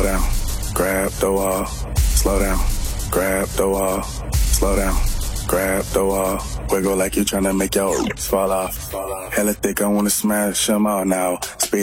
down, grab the wall, slow down, grab the wall, slow down, grab the wall, wiggle like you tryna make your fall off. Hella thick, I wanna smash them all now. Speed